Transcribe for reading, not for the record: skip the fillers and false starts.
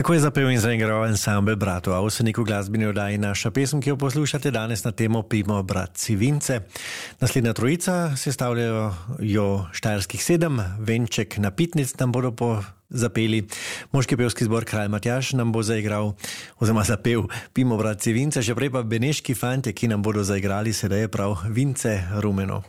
Tako je zapel in zaigral ansambel bratov Avsenik v glasbeni oddaji Naša pesem, ki jo poslušate danes na temo Pimo bratci Vince. Naslednja trojica sestavljajo jo Štajerskih 7, Venček Napitnic nam bodo zapeli, moški pevski zbor Kralj Matjaž nam bo zaigral oziroma zapel Pimo bratci Vince, še prej pa Beneški fantje, ki nam bodo zaigrali sedaj prav Vince Rumeno.